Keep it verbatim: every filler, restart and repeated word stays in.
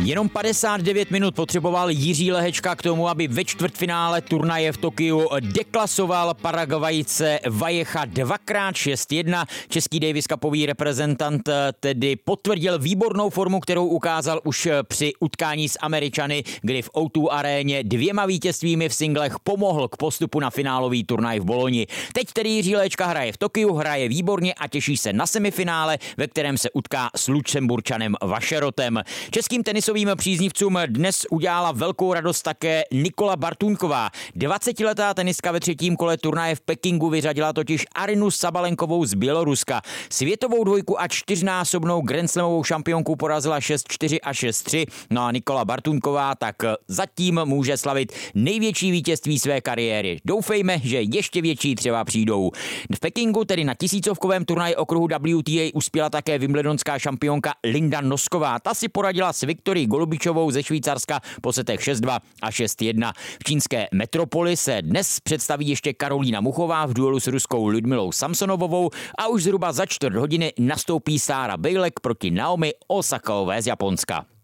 Jenom padesát devět minut potřeboval Jiří Lehečka k tomu, aby ve čtvrtfinále turnaje v Tokiu deklasoval Paraguajce Valleja dvakrát šest jedna. Český Davis Cupový reprezentant tedy potvrdil výbornou formu, kterou ukázal už při utkání s Američany, kdy v ó dva aréně dvěma vítězstvími v singlech pomohl k postupu na finálový turnaj v Boloni. Teď tedy Jiří Lehečka hraje v Tokiu, hraje výborně a těší se na semifinále, ve kterém se utká s Lucemburčanem Vašerotem. Českým tenisovým příznivcům dnes udělala velkou radost také Nikola Bartuňková. dvacetiletá tenistka ve třetím kole turnaje v Pekingu vyřadila totiž Arinu Sabalenkovou z Běloruska. Světovou dvojku a čtyřnásobnou grandslamovou šampionku porazila šest čtyři a šest tři. No a Nikola Bartuňková tak zatím může slavit největší vítězství své kariéry. Doufejme, že ještě větší třeba přijdou. V Pekingu, tedy na tisícovkovém turnaji okruhu W T A, uspěla také wimbledonská šampionka Linda Nosková. Ta si poradila s Viktorií Golubičovou ze Švýcarska po setech šest dva a šest jedna. V čínské metropoli se dnes představí ještě Karolína Muchová v duelu s ruskou Ludmilou Samsonovovou a už zhruba za čtvrt hodiny nastoupí Sára Bejlek proti Naomi Osakové z Japonska.